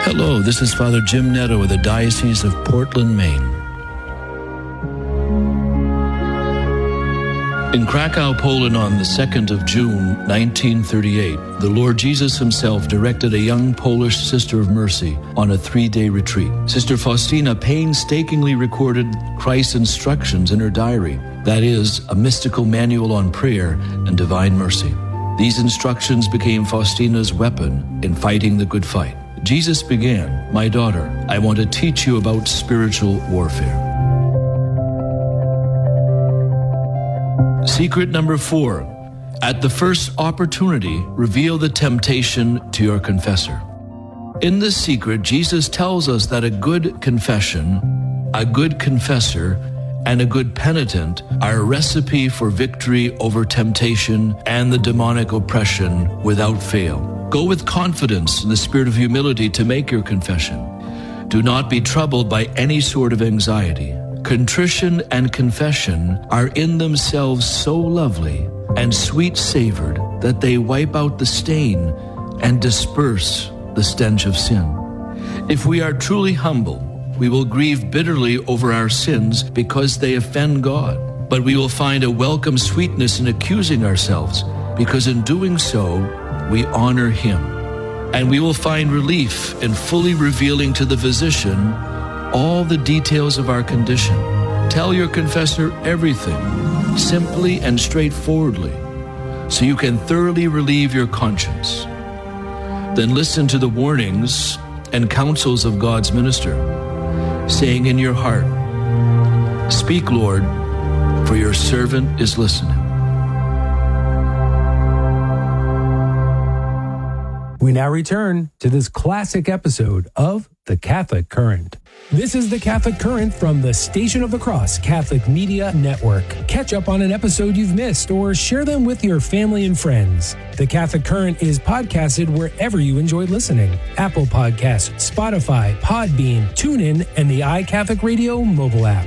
Hello, this is Father Jim Netto of the Diocese of Portland, Maine. In Krakow, Poland on the 2nd of June, 1938, the Lord Jesus himself directed a young Polish Sister of Mercy on a 3-day retreat. Sister Faustina painstakingly recorded Christ's instructions in her diary, that is, a mystical manual on prayer and divine mercy. These instructions became Faustina's weapon in fighting the good fight. Jesus began, "My daughter, I want to teach you about spiritual warfare." Secret number 4, at the first opportunity, reveal the temptation to your confessor. In this secret, Jesus tells us that a good confession, a good confessor, and a good penitent are a recipe for victory over temptation and the demonic oppression without fail. Go with confidence in the spirit of humility to make your confession. Do not be troubled by any sort of anxiety. Contrition and confession are in themselves so lovely and sweet-savored that they wipe out the stain and disperse the stench of sin. If we are truly humble, we will grieve bitterly over our sins because they offend God. But we will find a welcome sweetness in accusing ourselves, because in doing so, we honor Him. And we will find relief in fully revealing to the physician all the details of our condition. Tell your confessor everything, simply and straightforwardly, so you can thoroughly relieve your conscience. Then listen to the warnings and counsels of God's minister, saying in your heart, "Speak, Lord, for your servant is listening." We now return to this classic episode of The Catholic Current. This is The Catholic Current from the Station of the Cross Catholic Media Network. Catch up on an episode you've missed or share them with your family and friends. The Catholic Current is podcasted wherever you enjoy listening. Apple Podcasts, Spotify, Podbean, TuneIn, and the iCatholic Radio mobile app.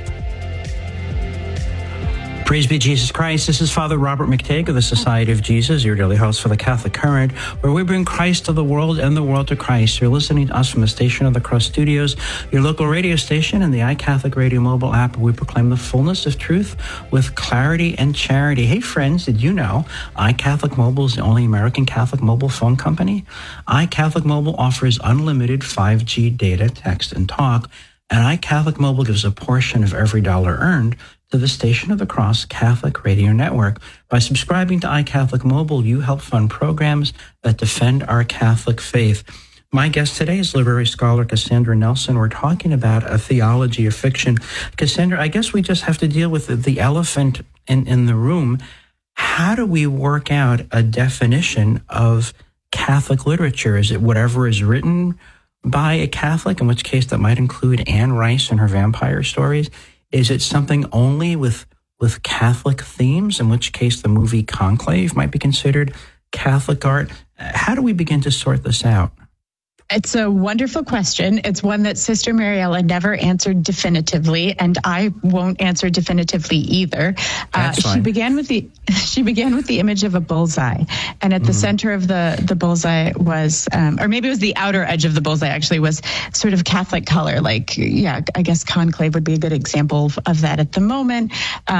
Praise be Jesus Christ. This is Father Robert McTague of the Society of Jesus, your daily host for the Catholic Current, where we bring Christ to the world and the world to Christ. You're listening to us from the Station of the Cross Studios, your local radio station, and the iCatholic Radio mobile app, where we proclaim the fullness of truth with clarity and charity. Hey friends, did you know iCatholic Mobile is the only American Catholic mobile phone company? iCatholic Mobile offers unlimited 5G data, text, and talk, and iCatholic Mobile gives a portion of every dollar earned to the Station of the Cross Catholic Radio Network. By subscribing to iCatholic Mobile, you help fund programs that defend our Catholic faith. My guest today is literary scholar Cassandra Nelson. We're talking about a theology of fiction. Cassandra, I guess we just have to deal with the elephant in the room. How do we work out a definition of Catholic literature? Is it whatever is written by a Catholic, in which case that might include Anne Rice and her vampire stories? Is it something only with Catholic themes, in which case the movie Conclave might be considered Catholic art? How do we begin to sort this out? It's a wonderful question. It's one that Sister Mariella never answered definitively, and I won't answer definitively either. She began with the image of a bullseye, and at the center of the bullseye was, or maybe it was the outer edge of the bullseye actually, was sort of Catholic color. Like, I guess Conclave would be a good example of that at the moment.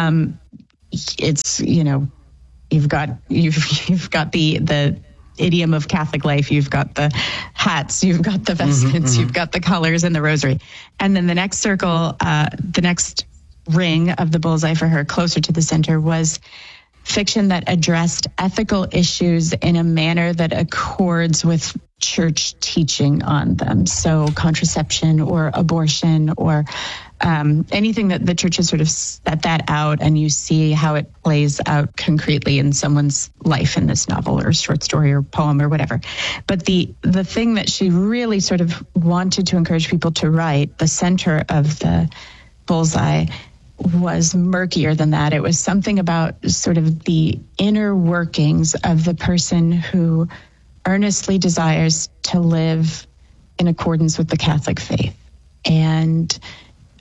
It's, you've got the idiom of Catholic life. You've got the hats, you've got the vestments, you've got the colors and the rosary. And then the next circle, the next ring of the bullseye for her, closer to the center, was fiction that addressed ethical issues in a manner that accords with church teaching on them. So contraception or abortion or anything that the church has sort of set that out, and you see how it plays out concretely in someone's life in this novel or short story or poem or whatever. But the thing that she really sort of wanted to encourage people to write, the center of the bullseye, was murkier than that. It was something about sort of the inner workings of the person who earnestly desires to live in accordance with the Catholic faith. And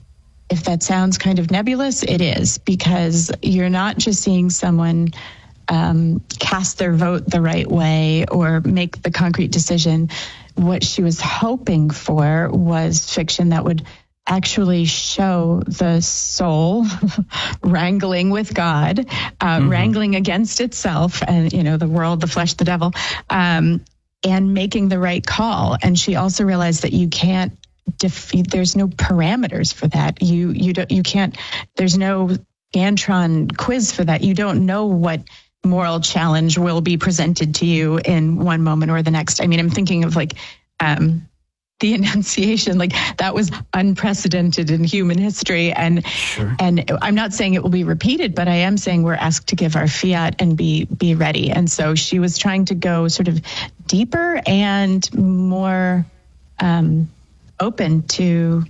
if that sounds kind of nebulous, it is, because you're not just seeing someone cast their vote the right way or make the concrete decision. What she was hoping for was fiction that would actually show the soul wrangling with God, wrangling against itself and, the world, the flesh, the devil, and making the right call. And she also realized that you can't there's no parameters for that. You can't, there's no Scantron quiz for that. You don't know what moral challenge will be presented to you in one moment or the next. I mean, I'm thinking of like the Annunciation, like that was unprecedented in human history. And and I'm not saying it will be repeated, but I am saying we're asked to give our fiat and be ready. And so she was trying to go sort of deeper and more open to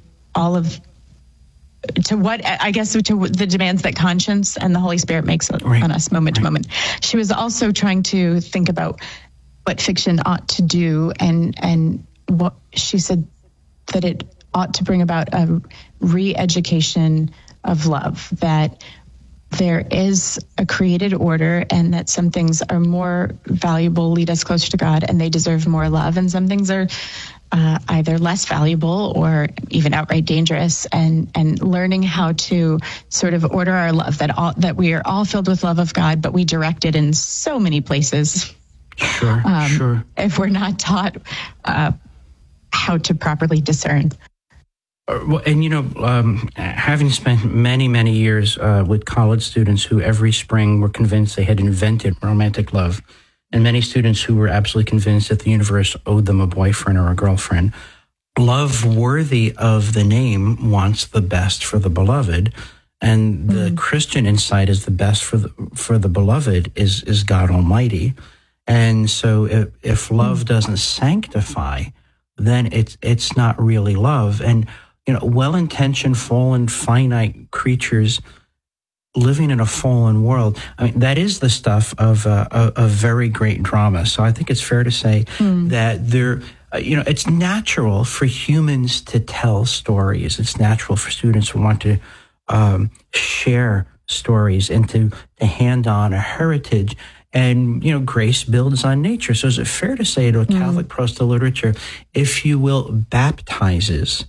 to the demands that conscience and the Holy Spirit makes on us moment to moment. She was also trying to think about what fiction ought to do, and what she said that it ought to bring about a re-education of love, that there is a created order and that some things are more valuable, lead us closer to God, and they deserve more love, and some things are either less valuable or even outright dangerous, and learning how to sort of order our love, that we are all filled with love of God, but we direct it in so many places. Sure. If we're not taught how to properly discern. And having spent many, many years with college students who every spring were convinced they had invented romantic love, and many students who were absolutely convinced that the universe owed them a boyfriend or a girlfriend, love worthy of the name wants the best for the beloved, and the Christian insight is the best for the beloved is God Almighty. And so if love doesn't sanctify, then it's not really love. And well-intentioned, fallen, finite creatures living in a fallen world, I mean, that is the stuff of a very great drama. So I think it's fair to say that it's natural for humans to tell stories. It's natural for students who want to share stories and to hand on a heritage. And, grace builds on nature. So is it fair to say to a Catholic proto-literature, if you will, baptizes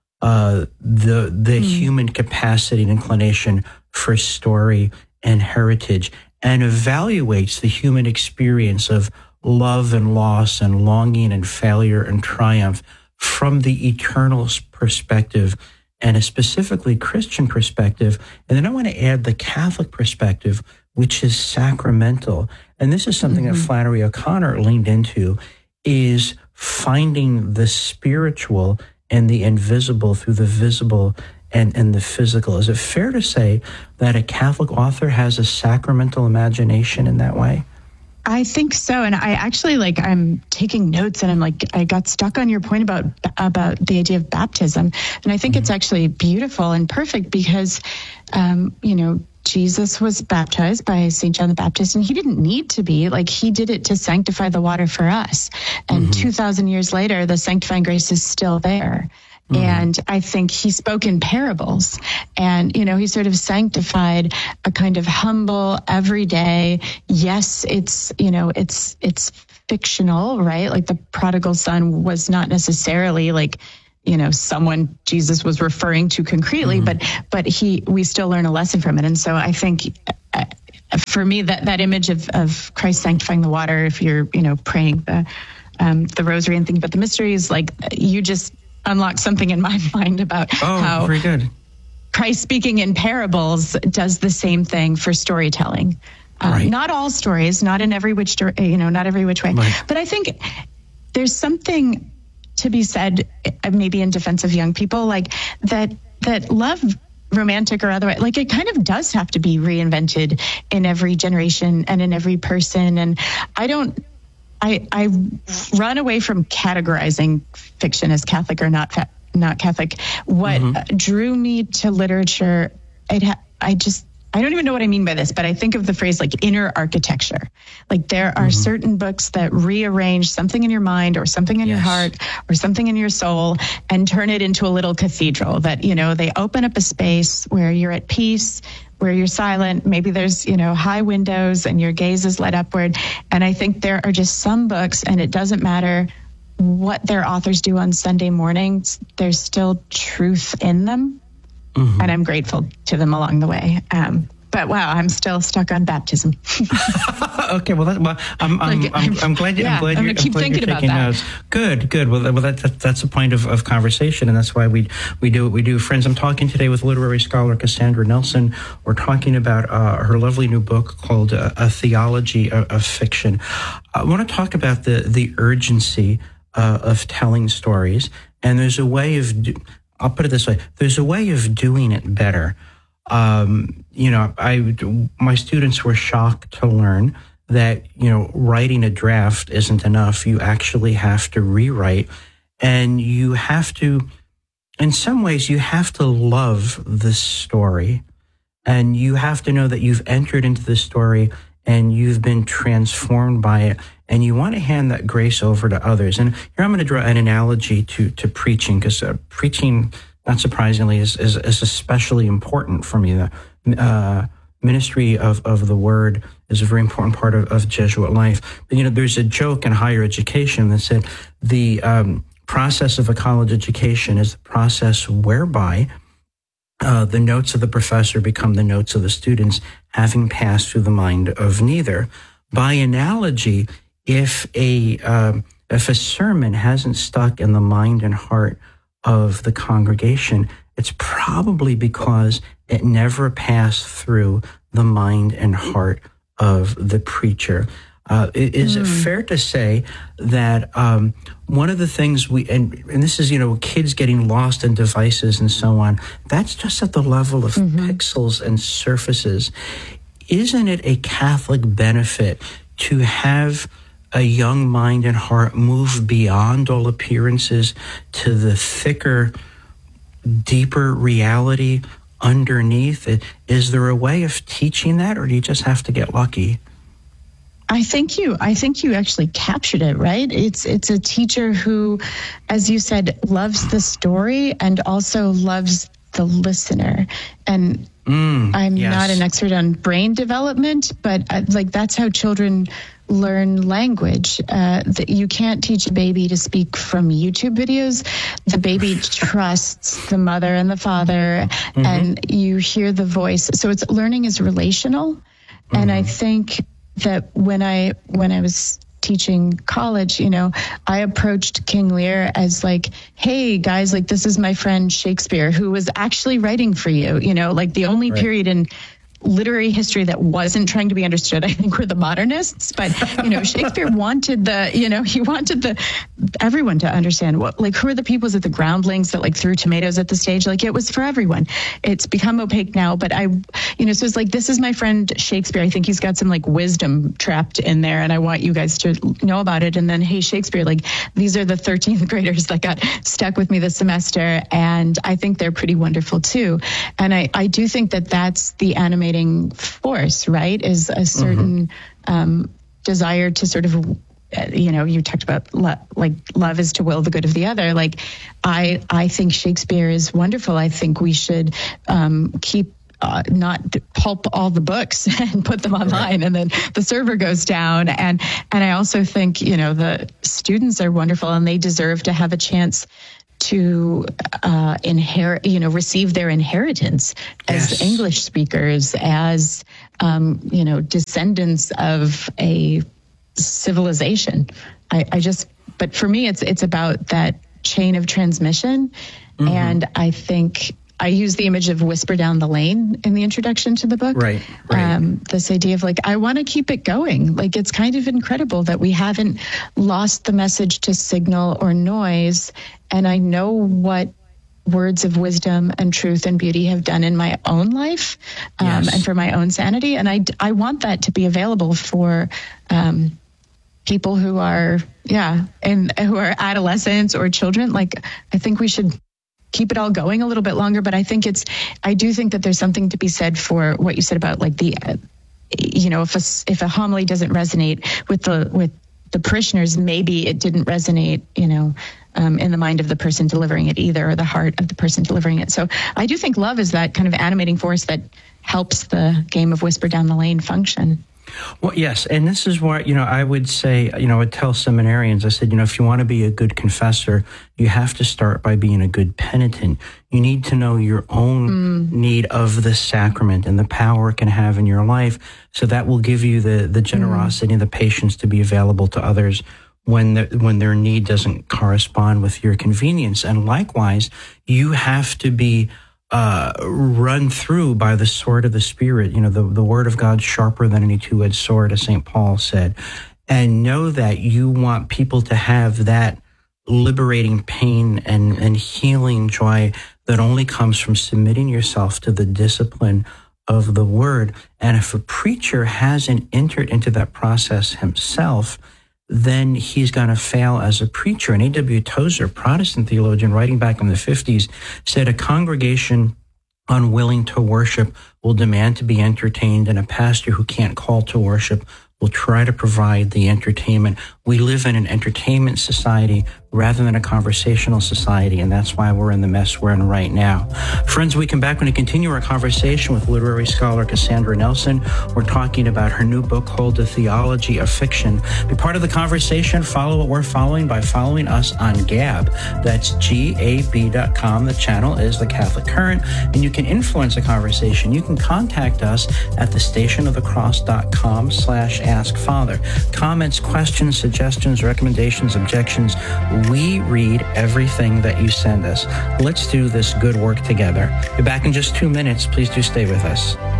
the human capacity and inclination for story and heritage, and evaluates the human experience of love and loss and longing and failure and triumph from the eternal perspective and a specifically Christian perspective? And then I want to add the Catholic perspective, which is sacramental. And this is something that Flannery O'Connor leaned into, is finding the spiritual and the invisible through the visible and the physical. Is it fair to say that a Catholic author has a sacramental imagination in that way? I think so. And I actually I'm taking notes, and I got stuck on your point about the idea of baptism. And I think it's actually beautiful and perfect because, Jesus was baptized by St. John the Baptist, and he didn't need to be. He did it to sanctify the water for us. And 2,000 years later, the sanctifying grace is still there. And I think he spoke in parables, and, he sort of sanctified a kind of humble, everyday, yes, it's fictional, right? The prodigal son was not necessarily someone Jesus was referring to concretely, but we still learn a lesson from it. And so I think for me, that image of Christ sanctifying the water, if you're, praying the rosary and thinking about the mysteries, you just unlocked something in my mind about how very good. Christ speaking in parables does the same thing for storytelling. Right. Not all stories, not every which way, right. But I think there's something to be said, maybe in defense of young people, that love, romantic or otherwise, it kind of does have to be reinvented in every generation and in every person. And I run away from categorizing fiction as Catholic or not Catholic. What drew me to literature, I don't even know what I mean by this, but I think of the phrase like inner architecture. Like there are certain books that rearrange something in your mind or something in your heart or something in your soul and turn it into a little cathedral that, they open up a space where you're at peace, where you're silent. Maybe there's, high windows and your gaze is led upward. And I think there are just some books, and it doesn't matter what their authors do on Sunday mornings, there's still truth in them. And I'm grateful to them along the way. But wow, I'm still stuck on baptism. Okay, I'm glad you're taking notes. Good. Well, that's a point of conversation, and that's why we do what we do. Friends, I'm talking today with literary scholar Cassandra Nelson. We're talking about her lovely new book called A Theology of Fiction. I want to talk about the urgency of telling stories, and there's a way of. I'll put it this way: there's a way of doing it better. My students were shocked to learn that, writing a draft isn't enough. You actually have to rewrite, and you have to, in some ways, you have to love the story, and you have to know that you've entered into the story and you've been transformed by it, and you want to hand that grace over to others. And here I'm going to draw an analogy to preaching, because preaching, not surprisingly, is especially important for me. The ministry of the word is a very important part of Jesuit life. But, there's a joke in higher education that said the process of a college education is the process whereby the notes of the professor become the notes of the students, having passed through the mind of neither. By analogy, if a sermon hasn't stuck in the mind and heart of the congregation, it's probably because it never passed through the mind and heart of the preacher. Is it fair to say that one of the things and this is, kids getting lost in devices and so on, that's just at the level of pixels and surfaces. Isn't it a Catholic benefit to have a young mind and heart move beyond all appearances to the thicker, deeper reality underneath? Is there a way of teaching that, or do you just have to get lucky? I think you actually captured it, right? It's a teacher who, as you said, loves the story and also loves the listener. And I'm not an expert on brain development, but that's how children learn language. That you can't teach a baby to speak from YouTube videos. The baby trusts the mother and the father, and you hear the voice. So learning is relational. And I think that when I was teaching college, I approached King Lear as hey guys, this is my friend Shakespeare, who was actually writing for you, the only period in literary history that wasn't trying to be understood, I think, were the modernists. But, Shakespeare wanted he wanted everyone to understand who are the peoples at the groundlings that threw tomatoes at the stage. It was for everyone. It's become opaque now, but so it's this is my friend Shakespeare. I think he's got some wisdom trapped in there, and I want you guys to know about it. And then, hey, Shakespeare, these are the 13th graders that got stuck with me this semester, and I think they're pretty wonderful too. And I do think that that's the animating force, right? Is a certain desire to sort of, you talked about love is to will the good of the other. I think Shakespeare is wonderful. I think we should keep not pulp all the books and put them online, and then the server goes down. And I also think the students are wonderful, and they deserve to have a chance to receive their inheritance as English speakers, as descendants of a civilization. But for me, it's about that chain of transmission, and I think I use the image of whisper down the lane in the introduction to the book. Right. This idea of I want to keep it going. It's kind of incredible that we haven't lost the message to signal or noise. And I know what words of wisdom and truth and beauty have done in my own life, and for my own sanity. And I want that to be available for people who are, and who are adolescents or children. I think we should keep it all going a little bit longer. But I do think that there's something to be said for what you said about like if a homily doesn't resonate with the parishioners, maybe it didn't resonate, in the mind of the person delivering it either, or the heart of the person delivering it. So I do think love is that kind of animating force that helps the game of Whisper Down the Lane function. Well, yes, and this is where, I would say, I would tell seminarians, I said, if you want to be a good confessor, you have to start by being a good penitent. You need to know your own need of the sacrament and the power it can have in your life, so that will give you the generosity and the patience to be available to others when their need doesn't correspond with your convenience. And likewise, you have to be run through by the sword of the Spirit. The word of God sharper than any two-edged sword, as St. Paul said. And know that you want people to have that liberating pain and healing joy that only comes from submitting yourself to the discipline of the word. And if a preacher hasn't entered into that process himself, then he's going to fail as a preacher. And A.W. Tozer, Protestant theologian, writing back in the 50s, said a congregation unwilling to worship will demand to be entertained, and a pastor who can't call to worship will try to provide the entertainment. We live in an entertainment society rather than a conversational society, and that's why we're in the mess we're in right now. Friends, we come back when we continue our conversation with literary scholar Cassandra Nelson. We're talking about her new book called The Theology of Fiction. Be part of the conversation. Follow what we're following by following us on Gab. That's GAB.com. The channel is The Catholic Current, and you can influence the conversation. You can contact us at thestationofthecross.com/askfather. Comments, questions, suggestions, recommendations, objections. We read everything that you send us. Let's do this good work together. Be back in just 2 minutes. Please do stay with us.